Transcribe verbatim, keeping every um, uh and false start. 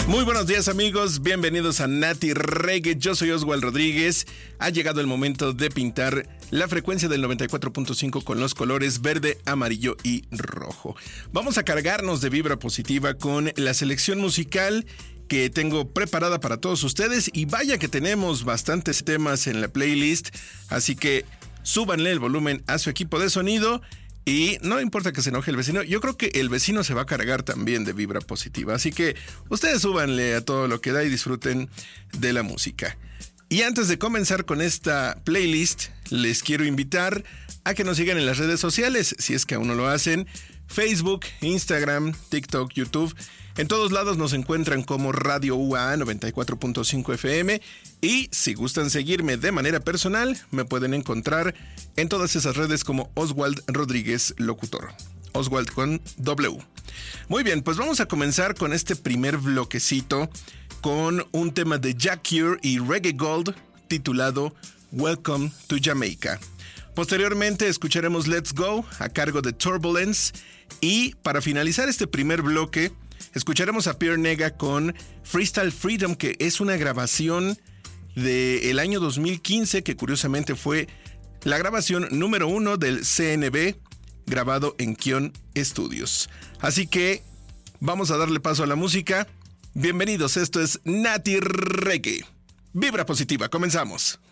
Muy buenos días, amigos, bienvenidos a Nati Reggae. Yo soy Oswald Rodríguez. Ha llegado el momento de pintar la frecuencia del noventa y cuatro punto cinco con los colores verde, amarillo y rojo. Vamos a cargarnos de vibra positiva con la selección musical que tengo preparada para todos ustedes, y vaya que tenemos bastantes temas en la playlist, así que súbanle el volumen a su equipo de sonido. Y no importa que se enoje el vecino, yo creo que el vecino se va a cargar también de vibra positiva. Así que ustedes súbanle a todo lo que da y disfruten de la música. Y antes de comenzar con esta playlist, les quiero invitar a que nos sigan en las redes sociales, si es que aún no lo hacen. Facebook, Instagram, TikTok, YouTube. En todos lados nos encuentran como Radio U A A noventa y cuatro punto cinco F M. Y si gustan seguirme de manera personal, me pueden encontrar en todas esas redes como Oswald Rodríguez Locutor. Oswald con W. Muy bien, pues vamos a comenzar con este primer bloquecito con un tema de Jack Cure y Reggae Gold titulado Welcome to Jamaica. Posteriormente escucharemos Let's Go a cargo de Turbulence. Y para finalizar este primer bloque, escucharemos a Pierre Nega con Freestyle Freedom, que es una grabación del año dos mil quince, que curiosamente fue la grabación número uno del C N B, grabado en Kion Studios. Así que vamos a darle paso a la música. Bienvenidos, esto es Nati Reggae. Vibra positiva, comenzamos.